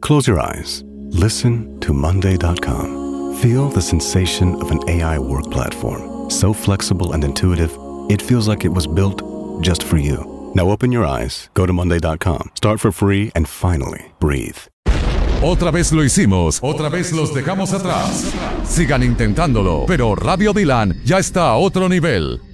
Close your eyes. Listen to Monday.com. Feel the sensation of an AI work platform. So flexible and intuitive, it feels like it was built just for you. Now open your eyes, go to Monday.com, start for free, and finally, breathe. Otra vez lo hicimos, otra vez los dejamos atrás. Sigan intentándolo, pero Radio Dylan ya está a otro nivel.